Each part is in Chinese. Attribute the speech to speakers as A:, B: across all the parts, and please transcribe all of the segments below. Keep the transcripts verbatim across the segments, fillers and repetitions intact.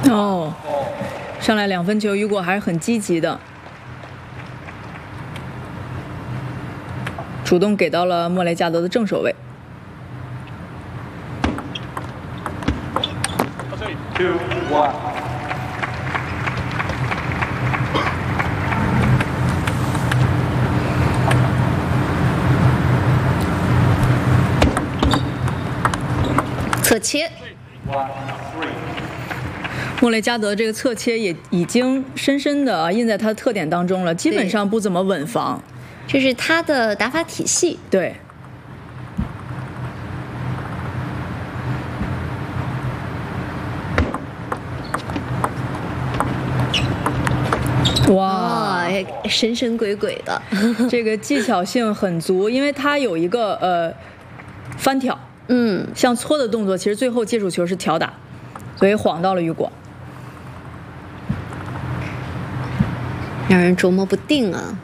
A: 哦，上来两分球，雨果还是很积极的，主动给到了莫雷加德的正手位。
B: Two, one.
C: 侧切。
A: 莫雷加德这个侧切也已经深深的印在他的特点当中了，基本上不怎么稳防，
C: 这是他的打法体系。
A: 对。哇，
C: 哦、神神鬼鬼的，
A: 这个技巧性很足，因为他有一个呃翻挑，
C: 嗯，
A: 像搓的动作，其实最后接触球是挑打，所以晃到了雨果，
C: 让人琢磨不定啊。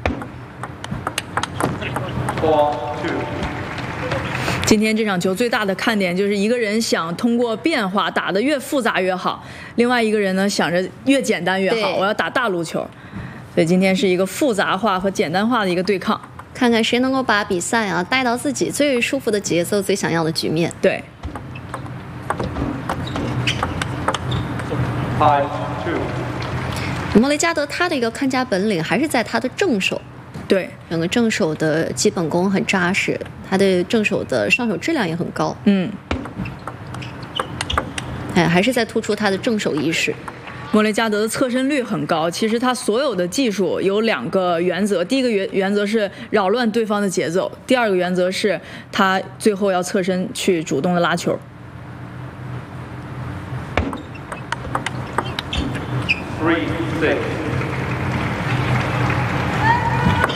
A: 今天这场球最大的看点就是一个人想通过变化打得越复杂越好，另外一个人呢想着越简单越好，我要打大路球。所以今天是一个复杂化和简单化的一个对抗，
C: 看看谁能够把比赛啊带到自己最舒服的节奏、最想要的局面。
A: 对。
B: Five, two.
C: 莫雷加德他的一个看家本领还是在他的正手。
A: 对，
C: 整个正手的基本功很扎实，他的正手的上手质量也很高。
A: 嗯，
C: 哎，还是在突出他的正手意识。
A: 莫雷加德的侧身率很高，其实他所有的技术有两个原则，第一个原原则是扰乱对方的节奏，第二个原则是他最后要侧身去主动的拉球。
B: Three, six.